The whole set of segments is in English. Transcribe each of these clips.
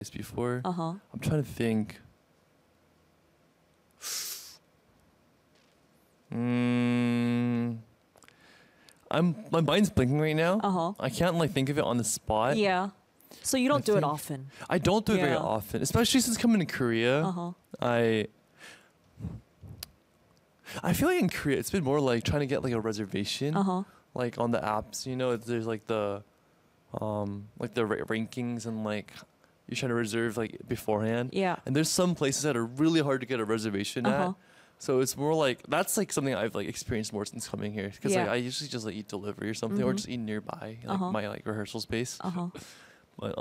before. Uh-huh. I'm trying to think. Mm, my mind's blinking right now. Uh-huh. I can't like think of it on the spot. Yeah. So you I don't do it think- often. I don't do it very Yeah. often, especially since coming to Korea. Uh-huh. I feel like in Korea it's been more like trying to get like a reservation, Uh-huh. like on the apps. You know, there's like the rankings and like you're trying to reserve like beforehand. Yeah. And there's some places that are really hard to get a reservation Uh-huh. at. So it's more like that's like something I've like experienced more since coming here because like Yeah. I usually just like eat delivery or something or Mhm. just eat nearby like Uh-huh. my like rehearsal space. Uh-huh. But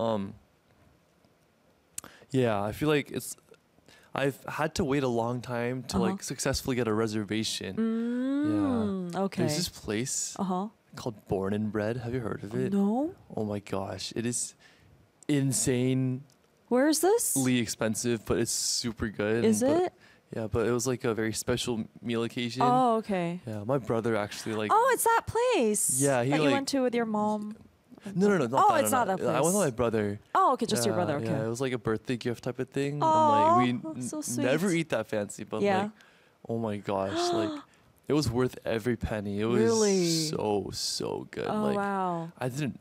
yeah, I feel like I've had to wait a long time to Uh-huh. like successfully get a reservation. Okay. There's this place Uh-huh. called Born and Bred. Have you heard of it? No. Oh my gosh, it is insanely Where is this? expensive, but it's super good. Is But- it? Yeah, but it was like a very special meal occasion. Oh, okay. Yeah, my brother actually like. Oh, it's that place. Yeah, he that you like- went to with your mom. No, not Oh, that. it's not that I went with place. my brother. Oh, okay, just your Yeah, brother. Okay. Yeah, it was like a birthday gift type of thing. Aw, and like we so never sweet. eat that fancy, but Yeah. like, oh my gosh, like it was worth every penny. It was Really? so good. Oh like wow. I didn't.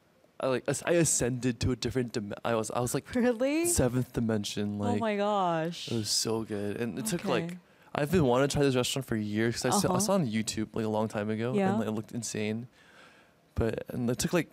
I ascended to a different I was like Really? seventh dimension. Like Oh my gosh. it was so good, and it took like Okay. I've been wanting to try this restaurant for years because I Uh-huh. saw on YouTube like a long time ago, Yeah. and like, it looked insane. And it took like,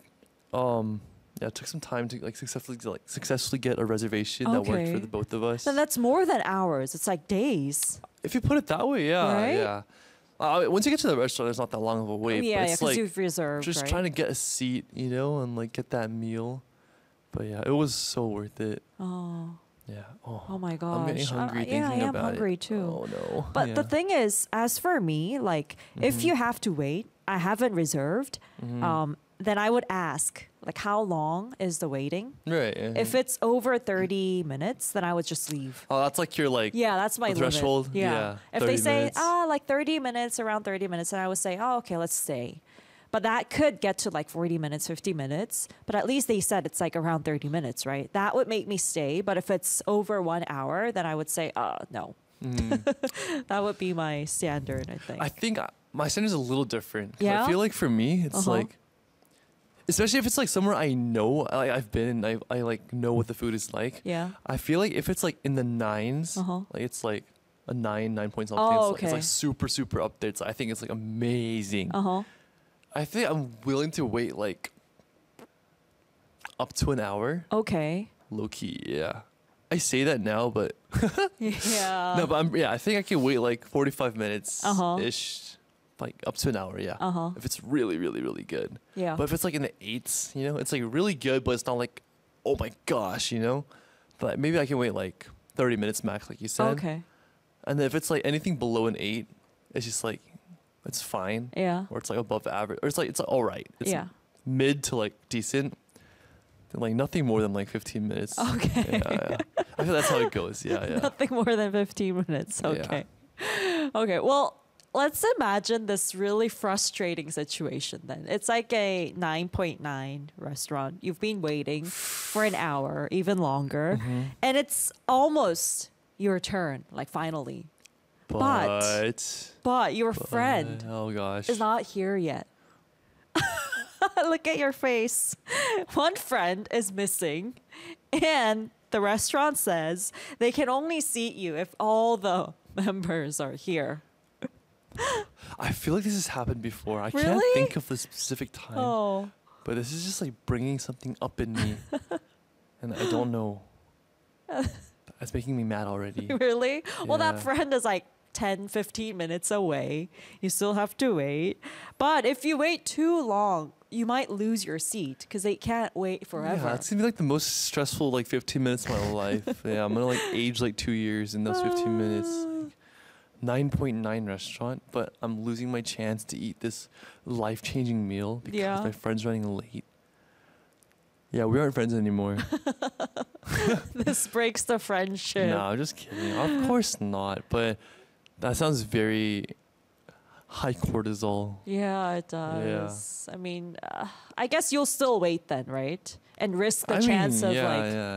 it took some time to like successfully get a reservation that worked Okay. for the both of us. Then that's more than hours. It's like days. If you put it that way, yeah, Right? yeah. Once you get to the restaurant, there's not that long of a wait. yeah, but yeah, it's because like you've reserved, just right? trying to get a seat, you know, and like get that meal. But yeah, it was so worth it. Oh, Yeah. oh my gosh. I'm getting hungry thinking yeah, I am about hungry it. too. Oh no. But the Yeah. thing is, as for me, like if Mhm. you have to wait, I haven't reserved. Mhm. Then I would ask, like, how long is the waiting? Right. Yeah. If it's over 30 minutes, then I would just leave. Oh, that's like your like. Yeah, that's my The limit. threshold? Yeah. Yeah, If they 30 say, minutes. like 30 minutes, around 30 minutes, then I would say, oh, okay, let's stay. But that could get to like 40 minutes, 50 minutes. But at least they said it's like around 30 minutes, right? That would make me stay. But if it's over 1 hour, then I would say, no. Mhm. That would be my standard, I think. I think my standard's a little different. 'Cause Yeah? I feel like for me, it's Uh-huh. like, especially if it's like somewhere I know, I've been, I like know what the food is like. Yeah. I feel like if it's like in the nines, Uh-huh. like it's like a 9 point something. Oh, It's okay. like super up there. I think it's like amazing. Uh-huh. I think I'm willing to wait like up to an hour. Okay. Low key, yeah. I say that now, but Yeah. no, but I think I can wait like 45 minutes Uh-huh. ish, like up to an hour, yeah. Uh-huh. If it's really good. Yeah. But if it's like in the eights, you know, it's like really good, but it's not like, oh my gosh, you know. But maybe I can wait like 30 minutes max, like you said. Okay. And then if it's like anything below an 8, it's just like it's fine, Yeah. or it's like above average, or it's like all right. It's Yeah. mid to like decent. Then like nothing more than like 15 minutes. Okay. Yeah. I feel that's how it goes. Yeah, yeah. Nothing more than 15 minutes. Yeah. Okay. Okay. Well, let's imagine this really frustrating situation then. It's like a 9.9 restaurant. You've been waiting for an hour, even longer, Mm-hmm. and it's almost your turn, like finally. But your friend oh gosh. is not here yet. Look at your face. One friend is missing, and the restaurant says they can only seat you if all the members are here. I feel like this has happened before. I can't Really? think of the specific time, Oh, but this is just like bringing something up in me, and I don't know. It's making me mad already. really? Well, that Yeah. friend is like 10, 15 minutes away. You still have to wait. But if you wait too long, you might lose your seat because they can't wait forever. Yeah, it's gonna be like the most stressful like 15 minutes of my life. Yeah, I'm gonna like age like 2 years in those 15 minutes. Like, 9.9 restaurant, but I'm losing my chance to eat this life-changing meal because Yeah. my friend's running late. Yeah, we aren't friends anymore. This breaks the friendship. No, I'm just kidding. Of course not. But that sounds very high cortisol. Yeah, it does. I mean, I guess you'll still wait then, right? And risk the chance of yeah, like yeah.